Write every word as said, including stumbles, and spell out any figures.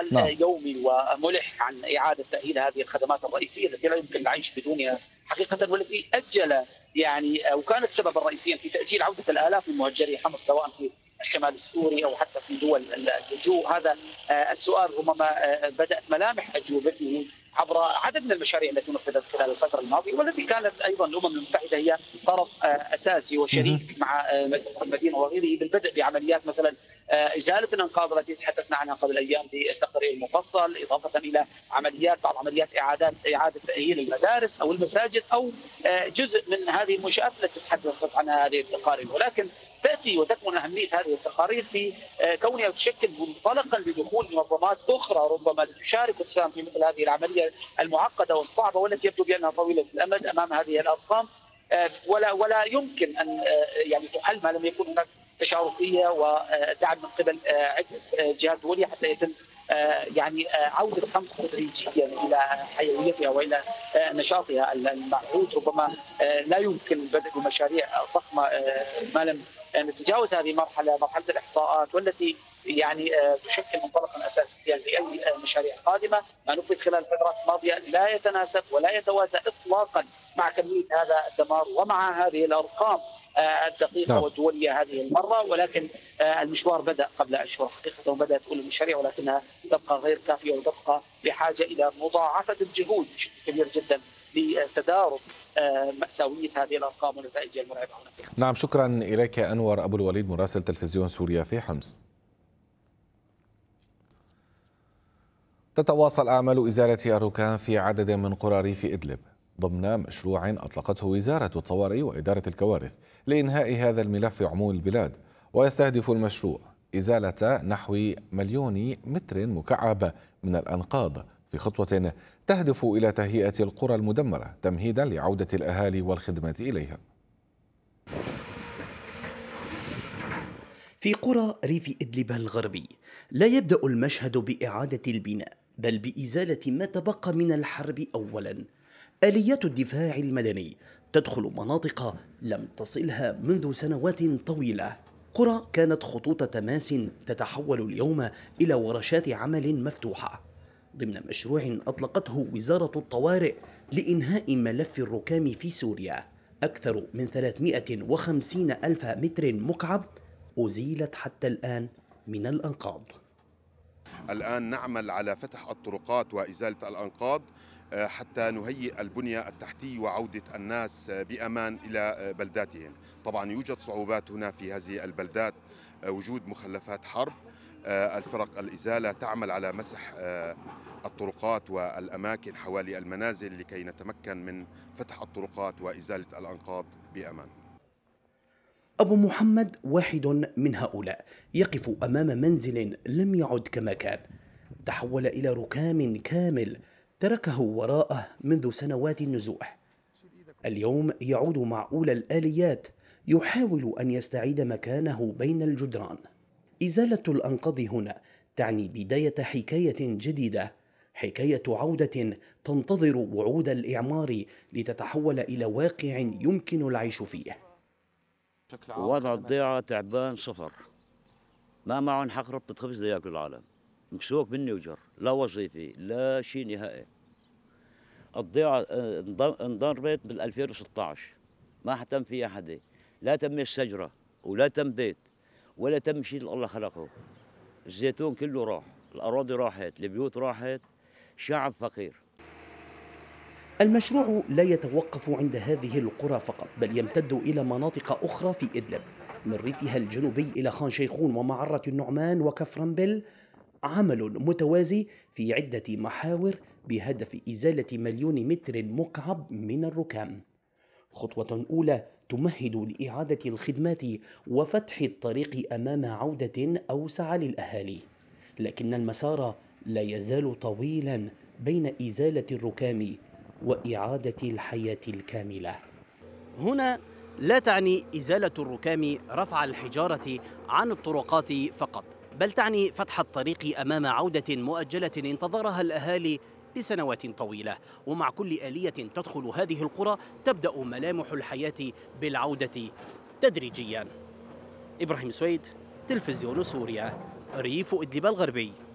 نعم. يومي وملح عن إعادة تأهيل هذه الخدمات الرئيسية التي لا يمكن العيش بدونها حقيقة، والتي أجل يعني وكانت سببا رئيسيا في تأجيل عودة الآلاف من مهجري حمص سواء في الشمال السوري أو حتى في دول اللجوء. هذا السؤال ربما بدأت ملامح أجوبته عبر عدد من المشاريع التي نفذت خلال الفترة الماضية، والتي كانت أيضا الأمم المتحدة هي طرف أساسي مهم. وشريك مع مجلس المدينة وغيره بالبدء بعمليات مثلا إزالة الأنقاض التي تحدثنا عنها قبل أيام في التقرير المفصل، إضافة إلى عمليات بعض عمليات إعادات إعادة تأهيل المدارس أو المساجد أو جزء من هذه المنشآت التي تحدثت عنها هذه التقارير. ولكن تأتي وتكمن أهمية هذه التقارير في كونها تشكل منطلقا لدخول منظمات أخرى ربما تشارك وتساهم في مثل هذه العملية المعقدة والصعبة، والتي يبدو بأنها طويلة الأمد أمام هذه الأرقام. ولا ولا يمكن أن يعني تحل ما لم يكن هناك تشاركية ودعم من قبل عدة جهات دولية حتى يتم يعني عودة حمص تدريجيا إلى حيويتها وإلى نشاطها المعهود. ربما لا يمكن البدء بمشاريع ضخمة ما لم نتجاوز هذه المرحلة، مرحلة الإحصاءات، والتي يعني تشكل منطلقا أساسيا لأي مشاريع قادمة. ما نفذ خلال الفترات الماضية لا يتناسب ولا يتوازى إطلاقا مع كمية هذا الدمار ومع هذه الأرقام الدقيقة نعم. والدولية هذه المرة. ولكن المشوار بدأ قبل أشهر حقيقة، وبدأت أولى المشاريع ولكنها تبقى غير كافية وتبقى بحاجة إلى مضاعفة الجهود بشكل كبير جدا لتدارك مأساوية ههذه الأرقام والنتائج المرعبة هنا. نعم، شكرا إليك أنور أبو الوليد مراسل تلفزيون سوريا في حمص. تتواصل أعمال إزالة الركام في عدد من قرى ريف إدلب ضمن مشروع أطلقته وزارة الطوارئ وإدارة الكوارث لإنهاء هذا الملف في عموم البلاد. ويستهدف المشروع إزالة نحو مليون متر مكعب من الأنقاض في خطوة تهدف إلى تهيئة القرى المدمرة تمهيدا لعودة الأهالي والخدمات إليها. في قرى ريف إدلب الغربي لا يبدأ المشهد بإعادة البناء بل بإزالة ما تبقى من الحرب أولا. آليات الدفاع المدني تدخل مناطق لم تصلها منذ سنوات طويلة. قرى كانت خطوط تماس تتحول اليوم إلى ورشات عمل مفتوحة ضمن مشروع أطلقته وزارة الطوارئ لإنهاء ملف الركام في سوريا. أكثر من ثلاثمئة وخمسين ألف متر مكعب أزيلت حتى الآن من الأنقاض. الآن نعمل على فتح الطرقات وإزالة الأنقاض حتى نهيئ البنية التحتية وعودة الناس بأمان إلى بلداتهم. طبعا يوجد صعوبات هنا في هذه البلدات، وجود مخلفات حرب. الفرق الإزالة تعمل على مسح الطرقات والأماكن حوالي المنازل لكي نتمكن من فتح الطرقات وإزالة الأنقاض بأمان. أبو محمد واحد من هؤلاء يقف أمام منزل لم يعد كما كان، تحول إلى ركام كامل تركه وراءه منذ سنوات النزوح. اليوم يعود مع أولى الآليات، يحاول أن يستعيد مكانه بين الجدران. إزالة الأنقاض هنا تعني بداية حكاية جديدة، حكاية عودة تنتظر وعود الإعمار لتتحول إلى واقع يمكن العيش فيه. وضع الضيعة تعبان صفر، ما معهم حق ربطة خبز لياكلوا العالم، مكسوك مني وجر، لا وظيفي لا شيء نهائي. الضيعة انضربت بال ألفين وستة عشر، ما حتم فيها حدا، لا تم الشجرة ولا تم بيت ولا تم شيء اللي الله خلقه. الزيتون كله راح، الأراضي راحت، البيوت راحت، شعب فقير. المشروع لا يتوقف عند هذه القرى فقط، بل يمتد إلى مناطق أخرى في إدلب، من ريفها الجنوبي إلى خان شيخون ومعرة النعمان وكفرنبل. عمل متوازي في عدة محاور بهدف إزالة مليون متر مكعب من الركام. خطوة أولى تمهد لإعادة الخدمات وفتح الطريق أمام عودة أوسع للأهالي، لكن المسار لا يزال طويلا بين إزالة الركام وإعادة الحياة الكاملة. هنا لا تعني إزالة الركام رفع الحجارة عن الطرقات فقط، بل تعني فتح الطريق أمام عودة مؤجلة انتظرها الأهالي لسنوات طويلة. ومع كل آلية تدخل هذه القرى تبدأ ملامح الحياة بالعودة تدريجيا. إبراهيم سويد، تلفزيون سوريا، ريف إدلب الغربي.